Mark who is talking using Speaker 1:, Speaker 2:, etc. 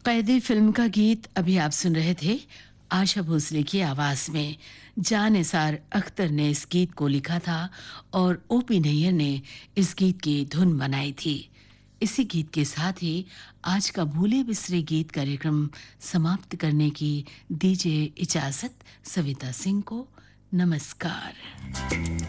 Speaker 1: कैदी फिल्म का गीत अभी आप सुन रहे थे आशा भोसले की आवाज में। जान निसार अख्तर ने इस गीत को लिखा था और ओपी नैयर ने इस गीत की धुन बनाई थी। इसी गीत के साथ ही आज का भूले बिसरे गीत कार्यक्रम समाप्त करने की दीजिए इजाजत सविता सिंह को। नमस्कार।